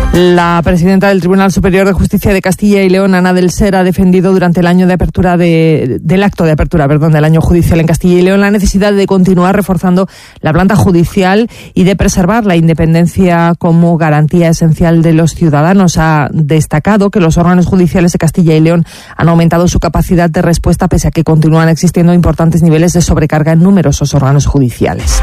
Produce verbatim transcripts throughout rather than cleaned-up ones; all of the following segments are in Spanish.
La presidenta del Tribunal Superior de Justicia de Castilla y León, Ana del Ser, ha defendido durante el año de apertura de, del acto de apertura, perdón, del año judicial en Castilla y León la necesidad de continuar reforzando la planta judicial y de preservar la independencia como garantía esencial de los ciudadanos. Ha destacado que los órganos judiciales de Castilla y León han aumentado su capacidad de respuesta pese a que continúan existiendo importantes niveles de sobrecarga en numerosos órganos judiciales.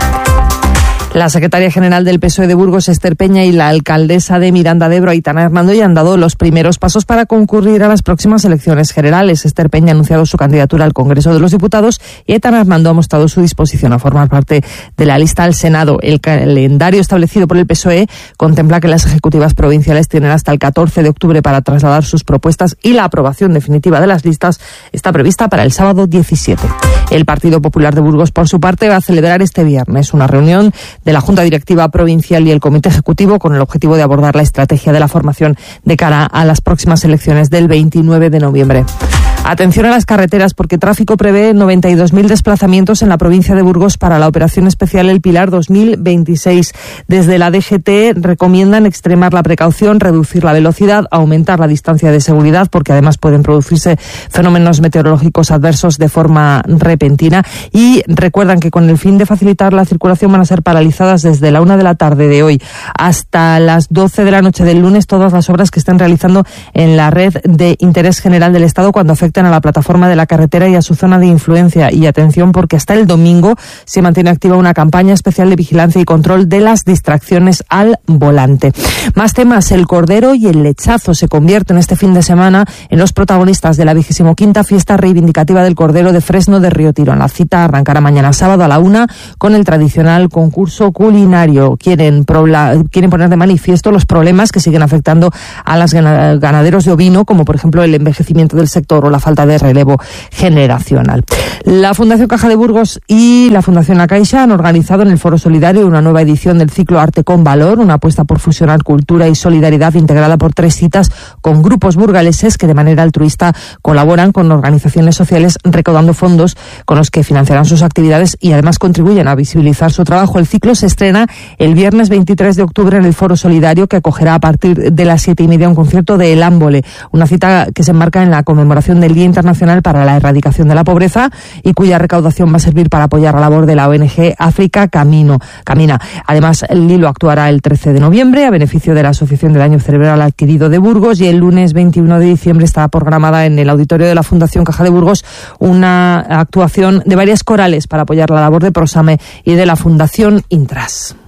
La secretaria general del P S O E de Burgos, Esther Peña, y la alcaldesa de Miranda de Ebro, Aitana Hernando, ya han dado los primeros pasos para concurrir a las próximas elecciones generales. Esther Peña ha anunciado su candidatura al Congreso de los Diputados y Aitana Hernando ha mostrado su disposición a formar parte de la lista al Senado. El calendario establecido por el P S O E contempla que las ejecutivas provinciales tienen hasta el catorce de octubre para trasladar sus propuestas y la aprobación definitiva de las listas está prevista para el sábado diecisiete. El Partido Popular de Burgos, por su parte, va a celebrar este viernes una reunión de la Junta Directiva Provincial y el Comité Ejecutivo con el objetivo de abordar la estrategia de la formación de cara a las próximas elecciones del veintinueve de noviembre. Atención a las carreteras porque Tráfico prevé noventa y dos mil desplazamientos en la provincia de Burgos para la operación especial El Pilar dos mil veintiséis. Desde la D G T recomiendan extremar la precaución, reducir la velocidad, aumentar la distancia de seguridad porque además pueden producirse fenómenos meteorológicos adversos de forma repentina y recuerdan que con el fin de facilitar la circulación van a ser paralizadas desde la una de la tarde de hoy hasta las doce de la noche del lunes todas las obras que estén realizando en la red de interés general del Estado cuando afecten a la plataforma de la carretera y a su zona de influencia. Y atención porque hasta el domingo se mantiene activa una campaña especial de vigilancia y control de las distracciones al volante. Más temas, el cordero y el lechazo se convierten este fin de semana en los protagonistas de la vigésimoquinta fiesta reivindicativa del cordero de Fresno de Río Tirón. La cita arrancará mañana sábado a la una con el tradicional concurso culinario. Quieren, probla, quieren poner de manifiesto los problemas que siguen afectando a los ganaderos de ovino, como por ejemplo el envejecimiento del sector o la falta de relevo generacional. La Fundación Caja de Burgos y la Fundación La Caixa han organizado en el Foro Solidario una nueva edición del ciclo Arte con Valor, una apuesta por fusionar cultura y solidaridad integrada por tres citas con grupos burgaleses que de manera altruista colaboran con organizaciones sociales recaudando fondos con los que financiarán sus actividades y además contribuyen a visibilizar su trabajo. El ciclo se estrena el viernes veintitrés de octubre en el Foro Solidario que acogerá a partir de las siete y media un concierto de El Ámbole, una cita que se enmarca en la conmemoración del Día Internacional para la Erradicación de la Pobreza y cuya recaudación va a servir para apoyar la labor de la O N G África Camino, Camina. Además, Lilo actuará el trece de noviembre a beneficio de la Asociación del Daño Cerebral Adquirido de Burgos y el lunes veintiuno de diciembre está programada en el auditorio de la Fundación Caja de Burgos una actuación de varias corales para apoyar la labor de Prosame y de la Fundación Intras.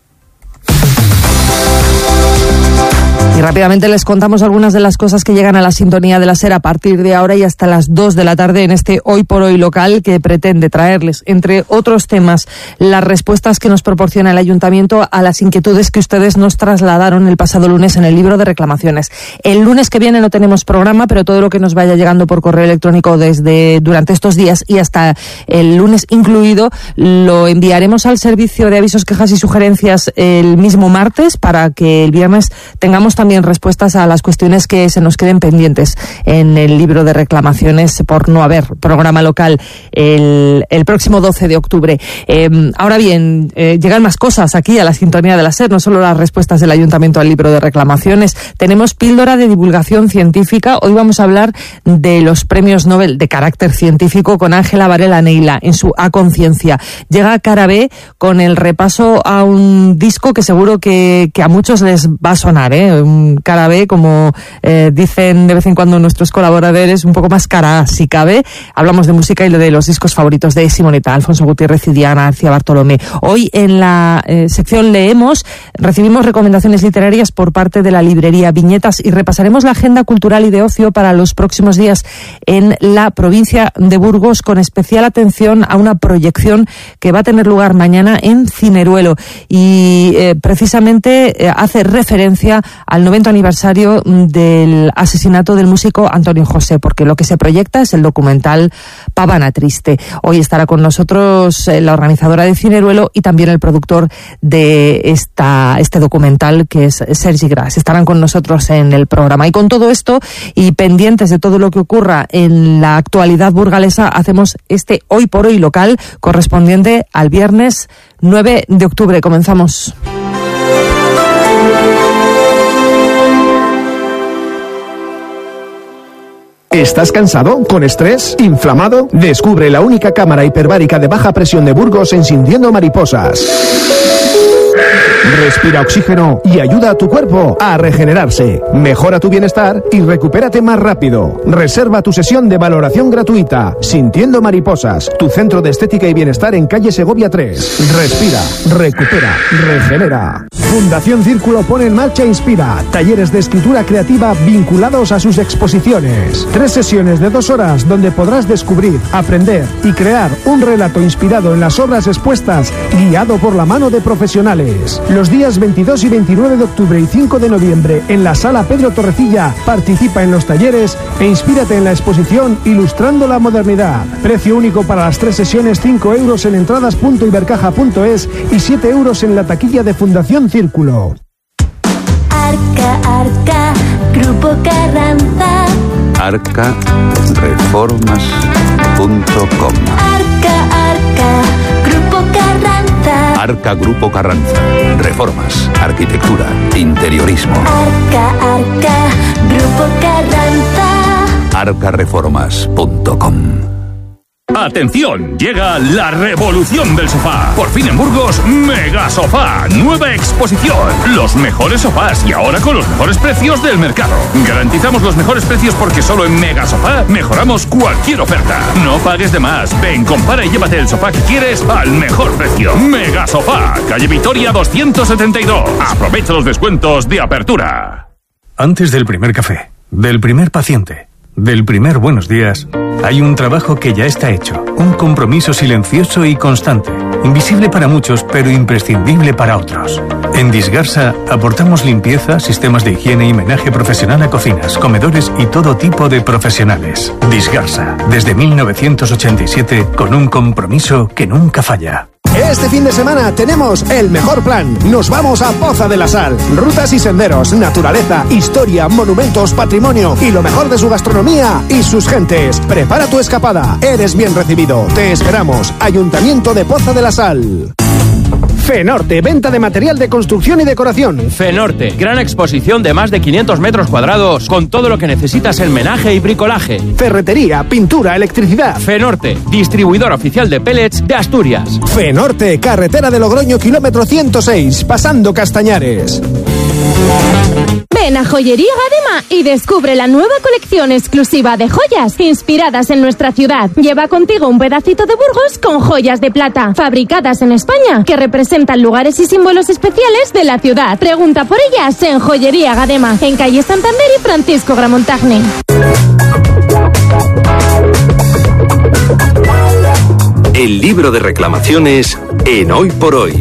Y rápidamente les contamos algunas de las cosas que llegan a la sintonía de la SER a partir de ahora y hasta las dos de la tarde en este Hoy por Hoy local que pretende traerles, entre otros temas, las respuestas que nos proporciona el Ayuntamiento a las inquietudes que ustedes nos trasladaron el pasado lunes en el libro de reclamaciones. El lunes que viene no tenemos programa, pero todo lo que nos vaya llegando por correo electrónico desde durante estos días y hasta el lunes incluido lo enviaremos al servicio de avisos, quejas y sugerencias el mismo martes para que el viernes tengamos también también respuestas a las cuestiones que se nos queden pendientes en el libro de reclamaciones por no haber programa local el, el próximo doce de octubre. Eh, ahora bien, eh, llegan más cosas aquí a la sintonía de la SER, no solo las respuestas del Ayuntamiento al libro de reclamaciones. Tenemos píldora de divulgación científica. Hoy vamos a hablar de los premios Nobel de carácter científico con Ángela Varela Neila en su A Conciencia. Llega Cara B con el repaso a un disco que seguro que, que a muchos les va a sonar, ¿eh? Un Cara B, como eh, dicen de vez en cuando nuestros colaboradores, un poco más cara A, si cabe. Hablamos de música y de los discos favoritos de Simonetta, Alfonso Gutiérrez y Diana García Bartolomé. Hoy en la eh, sección Leemos recibimos recomendaciones literarias por parte de la librería Viñetas y repasaremos la agenda cultural y de ocio para los próximos días en la provincia de Burgos, con especial atención a una proyección que va a tener lugar mañana en Cineruelo y eh, precisamente eh, hace referencia al noveno aniversario del asesinato del músico Antonio José, porque lo que se proyecta es el documental Pavana Triste. Hoy estará con nosotros eh, la organizadora de Cineruelo y también el productor de esta este documental, que es Sergi Gras. Estarán con nosotros en el programa. Y con todo esto y pendientes de todo lo que ocurra en la actualidad burgalesa, hacemos este Hoy por Hoy local correspondiente al viernes nueve de octubre. Comenzamos. ¿Estás cansado? ¿Con estrés? ¿Inflamado? Descubre la única cámara hiperbárica de baja presión de Burgos en Sintiendo Mariposas. Respira oxígeno y ayuda a tu cuerpo a regenerarse. Mejora tu bienestar y recupérate más rápido. Reserva tu sesión de valoración gratuita. Sintiendo Mariposas, tu centro de estética y bienestar en calle Segovia tres. Respira, recupera, regenera. Fundación Círculo pone en marcha Inspira, talleres de escritura creativa vinculados a sus exposiciones. Tres sesiones de dos horas donde podrás descubrir, aprender y crear un relato inspirado en las obras expuestas, guiado por la mano de profesionales. Los días veintidós y veintinueve de octubre y cinco de noviembre en la Sala Pedro Torrecilla, participa en los talleres e inspírate en la exposición Ilustrando la Modernidad. Precio único para las tres sesiones, cinco euros en entradas punto ibercaja punto es y siete euros en la taquilla de Fundación Círculo. Arca, Arca, Grupo Carranza. arca reformas punto com. Arca, Arca, Grupo Carranza. Arca Grupo Carranza. Reformas, arquitectura, interiorismo. Arca, Arca, Grupo Carranza. arca reformas punto com. ¡Atención! Llega la revolución del sofá. Por fin en Burgos, Mega Sofá. Nueva exposición. Los mejores sofás y ahora con los mejores precios del mercado. Garantizamos los mejores precios porque solo en Mega Sofá mejoramos cualquier oferta. No pagues de más. Ven, compara y llévate el sofá que quieres al mejor precio. Mega Sofá. Calle Vitoria doscientos setenta y dos. Aprovecha los descuentos de apertura. Antes del primer café, del primer paciente, del primer buenos días, hay un trabajo que ya está hecho, un compromiso silencioso y constante, invisible para muchos pero imprescindible para otros. En Disgarsa aportamos limpieza, sistemas de higiene y menaje profesional a cocinas, comedores y todo tipo de profesionales. Disgarsa, desde mil novecientos ochenta y siete, con un compromiso que nunca falla. Este fin de semana tenemos el mejor plan. Nos vamos a Poza de la Sal. Rutas y senderos, naturaleza, historia, monumentos, patrimonio y lo mejor de su gastronomía y sus gentes. Prepara tu escapada. Eres bien recibido. Te esperamos. Ayuntamiento de Poza de la Sal. Fenorte, venta de material de construcción y decoración. Fenorte, gran exposición de más de quinientos metros cuadrados con todo lo que necesitas en menaje y bricolaje. Ferretería, pintura, electricidad. Fenorte, distribuidor oficial de pellets de Asturias. Fenorte, carretera de Logroño, kilómetro ciento seis, pasando Castañares. Ven a Joyería Gadema y descubre la nueva colección exclusiva de joyas inspiradas en nuestra ciudad. Lleva contigo un pedacito de Burgos con joyas de plata, fabricadas en España, que representan lugares y símbolos especiales de la ciudad. Pregunta por ellas en Joyería Gadema, en calle Santander y Francisco Gramontagne. El libro de reclamaciones en Hoy por Hoy.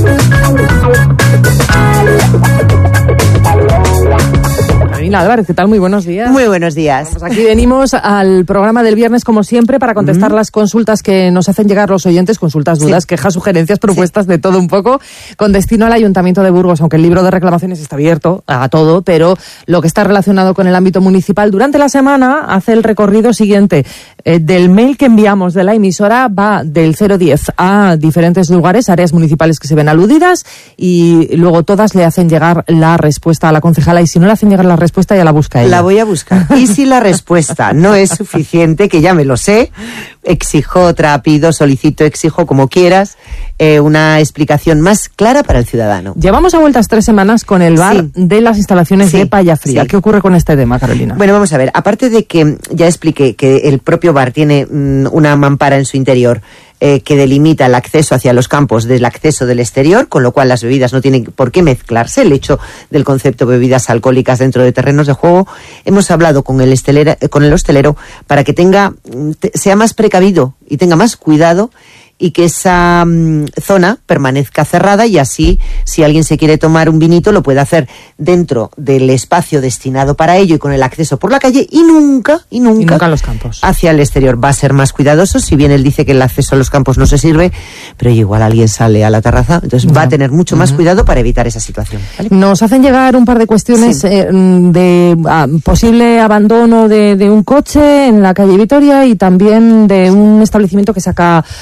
Carolina Álvarez, ¿qué tal? Muy buenos días. Muy buenos días. Pues aquí venimos al programa del viernes, como siempre, para contestar mm. las consultas que nos hacen llegar los oyentes, consultas, dudas, sí. quejas, sugerencias, propuestas, sí. de todo un poco, con destino al Ayuntamiento de Burgos, aunque el libro de reclamaciones está abierto a todo, pero lo que está relacionado con el ámbito municipal durante la semana hace el recorrido siguiente. Eh, del mail que enviamos de la emisora va del cero diez a diferentes lugares, áreas municipales que se ven aludidas, y luego todas le hacen llegar la respuesta a la concejala, y si no le hacen llegar la respuesta, ya la busca ella. La voy a buscar. Y si la respuesta no es suficiente, que ya me lo sé, exijo otra, pido, solicito, exijo, como quieras, eh, una explicación más clara para el ciudadano. Llevamos a vueltas tres semanas con el bar sí. de las instalaciones sí. de Payafría. Sí. ¿Qué ocurre con este tema, Carolina? Bueno, vamos a ver. Aparte de que ya expliqué que el propio bar tiene mm, una mampara en su interior, Eh, que delimita el acceso hacia los campos del acceso del exterior, con lo cual las bebidas no tienen por qué mezclarse. El hecho del concepto de bebidas alcohólicas dentro de terrenos de juego, hemos hablado con el, estelera, con el hostelero para que tenga te, sea más precavido y tenga más cuidado, y que esa um, zona permanezca cerrada, y así, si alguien se quiere tomar un vinito, lo puede hacer dentro del espacio destinado para ello y con el acceso por la calle, y nunca, y nunca, y nunca a los campos. Hacia el exterior. Va a ser más cuidadoso, si bien él dice que el acceso a los campos no se sirve, pero igual alguien sale a la terraza, entonces no. va a tener mucho uh-huh. más cuidado para evitar esa situación. ¿Vale? Nos hacen llegar un par de cuestiones sí. eh, de ah, posible abandono de, de un coche en la calle Vitoria, y también de un establecimiento que saca, bueno, pues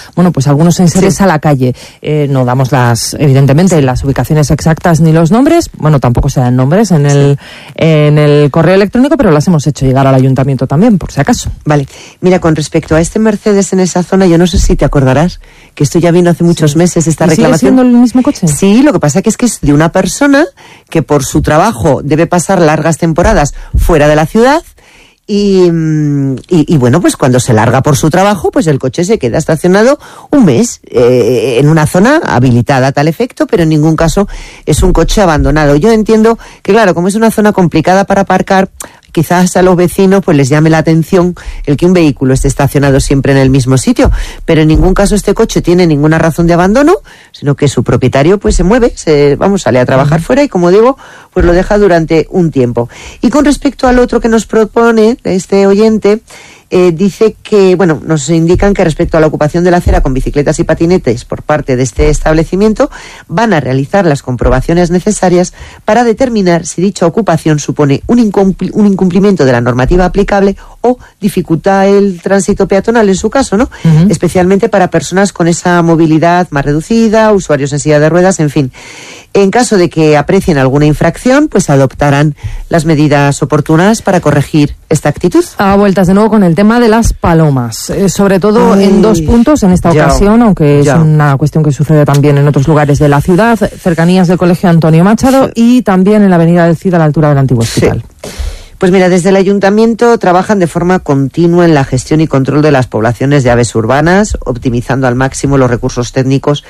algunos enseres Sí. a la calle. Eh, no damos las, evidentemente, las ubicaciones exactas ni los nombres, bueno, tampoco se dan nombres en el, sí. en el correo electrónico, pero las hemos hecho llegar al ayuntamiento también, por si acaso. Vale, mira, con respecto a este Mercedes en esa zona, yo no sé si te acordarás que esto ya vino hace muchos sí. meses, esta ¿Y reclamación. ¿Sigue siendo el mismo coche? Sí, lo que pasa que es que es de una persona que por su trabajo debe pasar largas temporadas fuera de la ciudad. Y, y, y bueno, pues cuando se larga por su trabajo, pues el coche se queda estacionado un mes eh, en una zona habilitada a tal efecto, pero en ningún caso es un coche abandonado. Yo entiendo que, claro, como es una zona complicada para aparcar, quizás a los vecinos pues les llame la atención el que un vehículo esté estacionado siempre en el mismo sitio, pero en ningún caso este coche tiene ninguna razón de abandono, sino que su propietario pues se mueve, se, vamos, sale a trabajar fuera y, como digo, pues lo deja durante un tiempo. Y con respecto al otro que nos propone este oyente, Eh, dice que, bueno, nos indican que respecto a la ocupación de la acera con bicicletas y patinetes por parte de este establecimiento, van a realizar las comprobaciones necesarias para determinar si dicha ocupación supone un, incumpli- un incumplimiento de la normativa aplicable o dificulta el tránsito peatonal en su caso, ¿no? Uh-huh. Especialmente para personas con esa movilidad más reducida, usuarios en silla de ruedas, en fin. En caso de que aprecien alguna infracción, pues adoptarán las medidas oportunas para corregir esta actitud. A vueltas de nuevo con el tema de las palomas, eh, sobre todo Ay, en dos puntos en esta ya, ocasión, aunque ya. es una cuestión que sucede también en otros lugares de la ciudad, cercanías del Colegio Antonio Machado sí. y también en la Avenida del Cid a la altura del antiguo hospital. Sí. Pues mira, desde el ayuntamiento trabajan de forma continua en la gestión y control de las poblaciones de aves urbanas, optimizando al máximo los recursos técnicos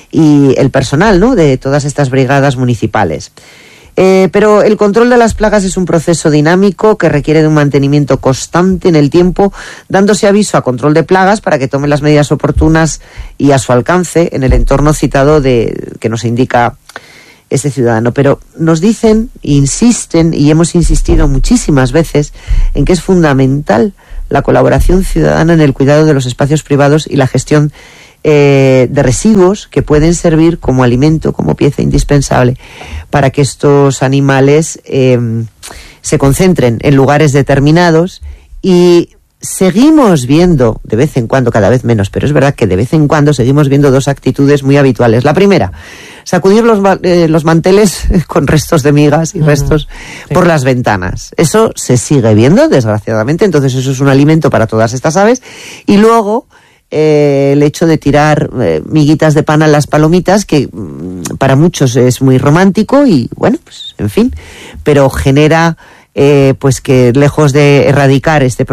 y el personal, ¿no?, de todas estas brigadas municipales. Eh, pero el control de las plagas es un proceso dinámico que requiere de un mantenimiento constante en el tiempo, dándose aviso a control de plagas para que tome las medidas oportunas y a su alcance en el entorno citado de que nos indica este ciudadano. Pero nos dicen, insisten, y hemos insistido muchísimas veces, en que es fundamental la colaboración ciudadana en el cuidado de los espacios privados y la gestión Eh, de residuos que pueden servir como alimento, como pieza indispensable para que estos animales eh, se concentren en lugares determinados. Y seguimos viendo, de vez en cuando, cada vez menos, pero es verdad que de vez en cuando seguimos viendo dos actitudes muy habituales. La primera, sacudir los, eh, los manteles con restos de migas y uh-huh. restos sí. por las ventanas. Eso se sigue viendo, desgraciadamente, entonces eso es un alimento para todas estas aves. Y luego Eh, el hecho de tirar eh, miguitas de pan a las palomitas, que mm, para muchos es muy romántico y, bueno, pues en fin, pero genera eh, pues que lejos de erradicar este